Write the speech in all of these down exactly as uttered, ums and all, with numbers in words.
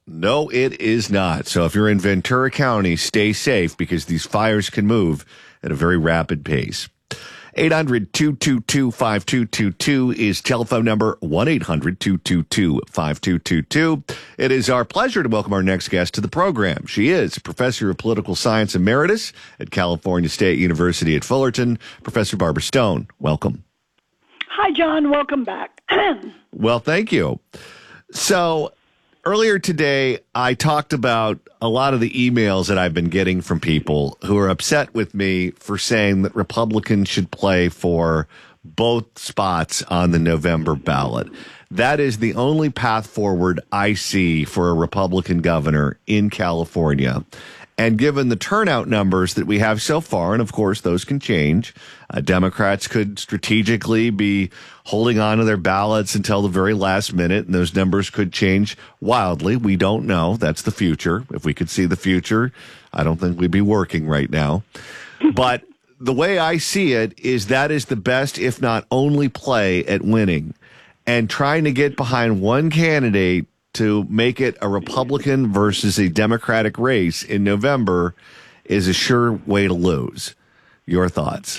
No, it is not. So if you're in Ventura County, stay safe because these fires can move at a very rapid pace. eight hundred, two two two, five two two two is telephone number, one eight hundred, two two two, five two two two. It is our pleasure to welcome our next guest to the program. She is Professor of Political Science Emeritus at California State University at Fullerton, Professor Barbara Stone. Welcome. Hi, John. Welcome back. Well, thank you. So earlier today, I talked about a lot of the emails that I've been getting from people who are upset with me for saying that Republicans should play for both spots on the November ballot. That is the only path forward I see for a Republican governor in California. And given the turnout numbers that we have so far, and of course those can change, uh, Democrats could strategically be holding on to their ballots until the very last minute, and those numbers could change wildly. We don't know. That's the future. If we could see the future, I don't think we'd be working right now. But the way I see it is that is the best, if not only, play at winning. And trying to get behind one candidate to make it a Republican versus a Democratic race in November is a sure way to lose. Your thoughts?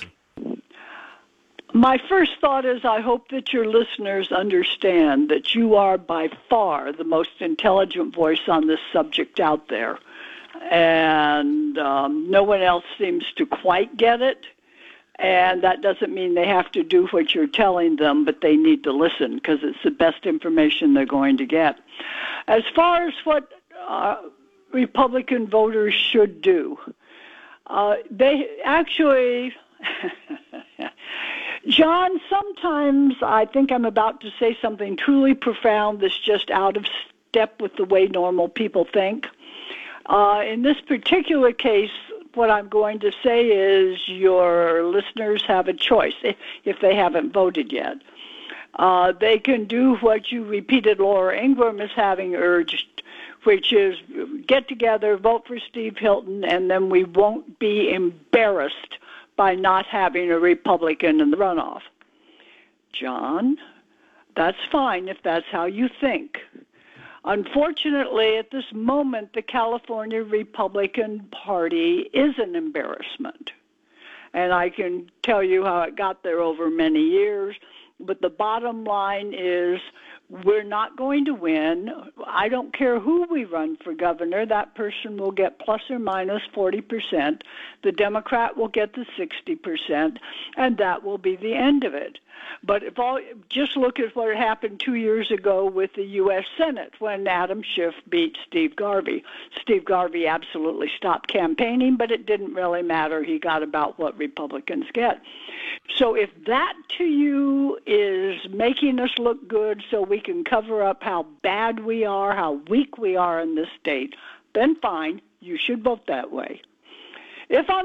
My first thought is I hope that your listeners understand that you are by far the most intelligent voice on this subject out there. And um, no one else seems to quite get it. And that doesn't mean they have to do what you're telling them, but they need to listen because it's the best information they're going to get. As far as what uh, Republican voters should do, uh, they actually, John, sometimes I think I'm about to say something truly profound that's just out of step with the way normal people think. Uh, in this particular case, what I'm going to say is your listeners have a choice if, if they haven't voted yet. Uh, they can do what you repeated Laura Ingraham is having urged, which is get together, vote for Steve Hilton, and then we won't be embarrassed by not having a Republican in the runoff. John, that's fine if that's how you think. Unfortunately, at this moment, the California Republican Party is an embarrassment. And I can tell you how it got there over many years. But the bottom line is we're not going to win. I don't care who we run for governor. That person will get plus or minus forty percent. The Democrat will get the sixty percent, and that will be the end of it. But if all, just look at what happened two years ago with the U S Senate when Adam Schiff beat Steve Garvey. Steve Garvey absolutely stopped campaigning, but it didn't really matter. He got about what Republicans get. So if that to you is making us look good so we can cover up how bad we are, how weak we are in this state, then fine, you should vote that way. If on